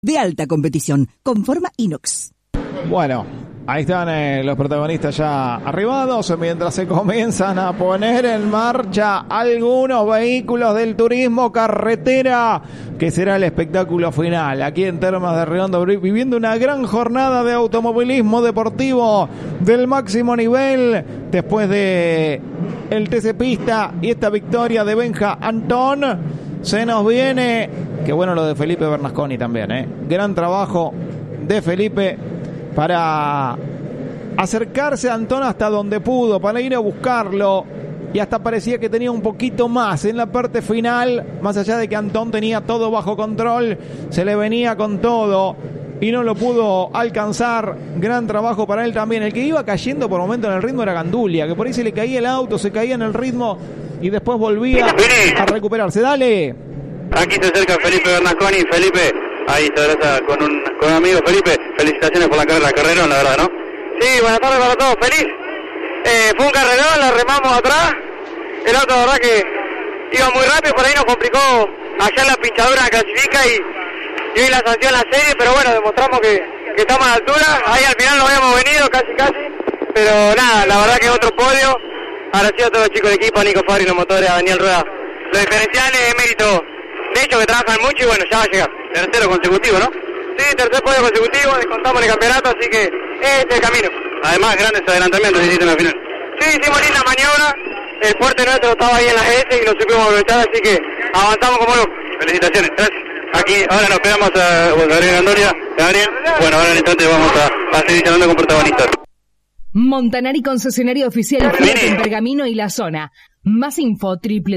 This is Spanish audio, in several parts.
de alta competición, con forma inox. Bueno, ahí están los protagonistas ya arribados, mientras se comienzan a poner en marcha algunos vehículos del turismo carretera, que será el espectáculo final aquí en Termas de Redondo, viviendo una gran jornada de automovilismo deportivo del máximo nivel, después de el TC Pista y esta victoria de Benja Antón. Se nos viene, qué bueno lo de Felipe Bernasconi también, gran trabajo de Felipe para acercarse a Antón hasta donde pudo, para ir a buscarlo, y hasta parecía que tenía un poquito más en la parte final, más allá de que Antón tenía todo bajo control, se le venía con todo y no lo pudo alcanzar. Gran trabajo para él también. El que iba cayendo por momento en el ritmo era Gandulia, que por ahí se le caía el auto, se caía en el ritmo y después volvía a recuperarse. Dale. Aquí se acerca Felipe Bernasconi. Felipe, ahí se abraza con un amigo. Felipe, felicitaciones por la carrera, carrerón, la verdad, ¿no? Sí, buenas tardes para todos, feliz. Fue un carrerón, la remamos atrás. El auto, la verdad que iba muy rápido, por ahí nos complicó allá en la pinchadura clasifica y hoy la sanción la serie, pero bueno, demostramos que estamos a la altura. Ahí al final no habíamos venido, casi, pero nada, la verdad que otro podio. Agradecido a todos los chicos del equipo, a Nico Fabri, los motores, a Daniel Rueda. Los diferenciales de mérito, de hecho que trabajan mucho y bueno, ya va a llegar. Tercero consecutivo, ¿no? Sí, tercer podio consecutivo, descontamos en el campeonato, así que este es el camino. Además, grandes adelantamientos hiciste en la final. Sí, hicimos linda maniobra, el fuerte nuestro estaba ahí en la S y lo supimos aprovechar, así que avanzamos como locos. Felicitaciones, gracias. Aquí, ahora nos pegamos a Gabriel Gandoria. Gabriel, bueno, ahora en el instante vamos a seguir charlando con protagonistas. Montanari, concesionario oficial Fiat en Pergamino y la zona. Más info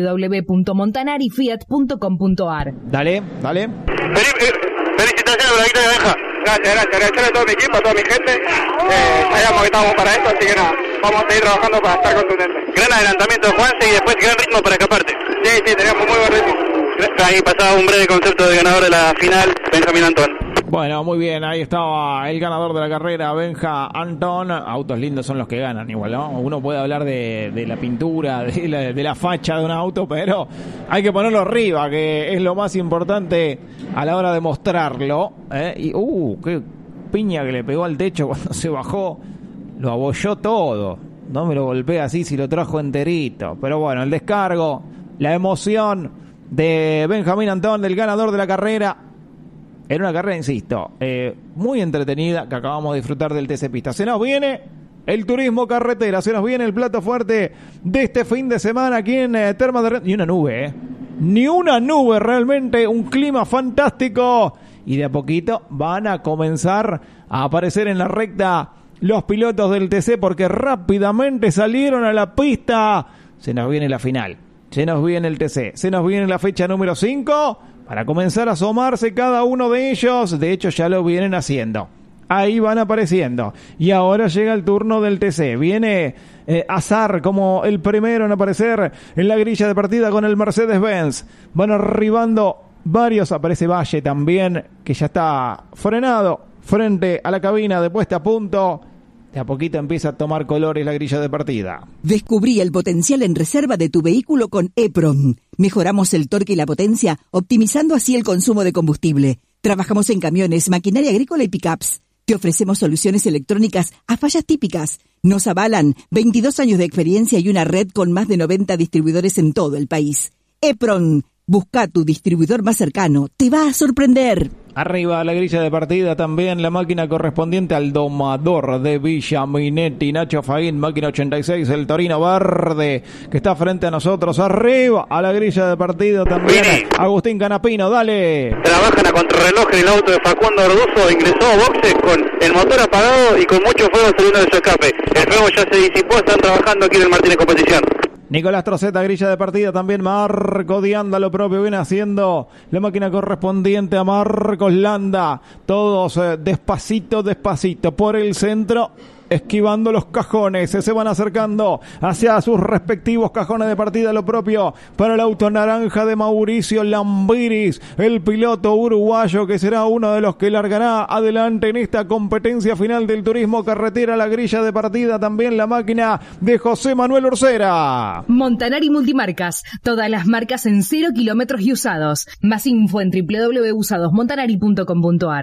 www.montanarifiat.com.ar. Dale. Felicitaciones por la victoria de Benja. Gracias. Agradecerle a todo mi equipo, a toda mi gente. Sabíamos que estábamos para esto, así que nada, vamos a seguir trabajando para estar contundentes. Gran adelantamiento de Juanse y después gran ritmo para escaparte. Sí, teníamos muy buen ritmo. Ahí pasaba un breve concepto de ganador de la final, Benjamín Antón. Bueno, muy bien, ahí estaba el ganador de la carrera, Benja Antón. Autos lindos son los que ganan igual, ¿no? Uno puede hablar de la pintura, de la facha de un auto, pero hay que ponerlo arriba, que es lo más importante a la hora de mostrarlo, ¿eh? Y, qué piña que le pegó al techo cuando se bajó, lo abolló todo. No me lo golpea así si lo trajo enterito. Pero bueno, el descargo, la emoción de Benjamín Antón, del ganador de la carrera. Era una carrera, insisto, muy entretenida, que acabamos de disfrutar del TC Pista. Se nos viene el turismo carretera, se nos viene el plato fuerte de este fin de semana aquí en Termas de Redondo. Ni una nube realmente, un clima fantástico. Y de a poquito van a comenzar a aparecer en la recta los pilotos del TC, porque rápidamente salieron a la pista. Se nos viene la final, se nos viene el TC, se nos viene la fecha número 5... para comenzar a asomarse cada uno de ellos. De hecho ya lo vienen haciendo, ahí van apareciendo. Y ahora llega el turno del TC. Viene Azar como el primero en aparecer en la grilla de partida con el Mercedes-Benz. Van arribando varios, aparece Valle también, que ya está frenado frente a la cabina de puesta a punto. De a poquito empieza a tomar colores la grilla de partida. Descubrí el potencial en reserva de tu vehículo con EPRON. Mejoramos el torque y la potencia, optimizando así el consumo de combustible. Trabajamos en camiones, maquinaria agrícola y pickups. Te ofrecemos soluciones electrónicas a fallas típicas. Nos avalan 22 años de experiencia y una red con más de 90 distribuidores en todo el país. EPRON. Busca tu distribuidor más cercano. Te va a sorprender. Arriba la grilla de partida también la máquina correspondiente al domador de Villa Minetti, Nacho Faín, máquina 86, el Torino Verde, que está frente a nosotros. Arriba a la grilla de partida también Agustín Canapino, dale. Trabajan a contrarreloj en el auto de Facundo Orduzo, ingresó a boxes con el motor apagado y con mucho fuego saliendo de su escape. El fuego ya se disipó, están trabajando aquí en el Martínez Competición. Nicolás Troceta, grilla de partida también. Marco Dianda, lo propio viene haciendo la máquina correspondiente a Marcos Landa. Todos despacito por el centro. esquivando los cajones, se van acercando hacia sus respectivos cajones de partida. Lo propio para el auto naranja de Mauricio Lambiris, el piloto uruguayo que será uno de los que largará adelante en esta competencia final del turismo carretera. La grilla de partida también la máquina de José Manuel Ursera. Montanari Multimarcas, todas las marcas en 0 kilómetros y usados. Más info en www.usadosmontanari.com.ar.